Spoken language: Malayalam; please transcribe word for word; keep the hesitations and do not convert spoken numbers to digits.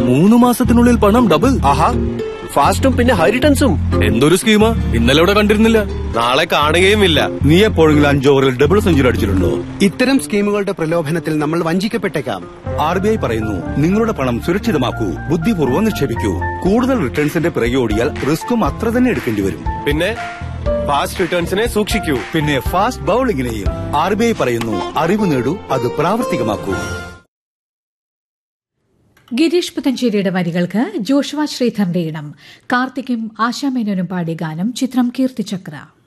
മൂന്ന് മാസത്തിനുള്ളിൽ പണം ഡബിൾ. ആഹാ, ഫാസ്റ്റും പിന്നെ ഹൈ റിട്ടേൺസും. എന്തൊരു സ്കീമാ, ഇന്നലെ ഇവിടെ കണ്ടിരുന്നില്ല. നാളെ കാണുകയുമില്ല. നീ എപ്പോഴെങ്കിലും അഞ്ച് ഓവറിൽ ഡബിൾ സെഞ്ചുറി അടിച്ചിട്ടുണ്ടോ? ഇത്തരം സ്കീമുകളുടെ പ്രലോഭനത്തിൽ നമ്മൾ വഞ്ചിക്കപ്പെട്ടേക്കാം. ആർ ബി ഐ പറയുന്നു, നിങ്ങളുടെ പണം സുരക്ഷിതമാക്കൂ, ബുദ്ധിപൂർവ്വം നിക്ഷേപിക്കൂ. കൂടുതൽ റിട്ടേൺസിന്റെ പിറകെ ഓടിയാൽ റിസ്ക്കും അത്ര തന്നെ എടുക്കേണ്ടി വരും. പിന്നെ ഫാസ്റ്റ് റിട്ടേൺസിനെ സൂക്ഷിക്കൂ. പിന്നെ ഫാസ്റ്റ് ബൌളിങ്ങിനെയും. ആർ ബി ഐ പറയുന്നു, അറിവ് നേടൂ, അത് പ്രാവർത്തികമാക്കൂ. ഗിരീഷ് പുത്തഞ്ചേരിയുടെ വരികൾക്ക് ജോഷുവ ശ്രീധറിന്റെ ഇടം. കാർത്തിക്കും ആശാമേനോനും പാടിയ ഗാനം. ചിത്രം കീർത്തിചക്ര.